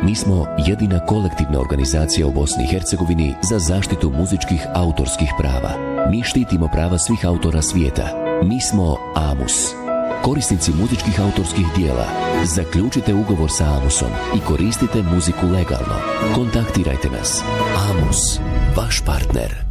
Mi smo jedina kolektivna organizacija u Bosni i Hercegovini za zaštitu muzičkih autorskih prava. Mi štitimo prava svih autora svijeta. Mi smo AMUS. Korisnici muzičkih autorskih dijela, zaključite ugovor sa AMUS-om i koristite muziku legalno. Kontaktirajte nas. AMUS, vaš partner.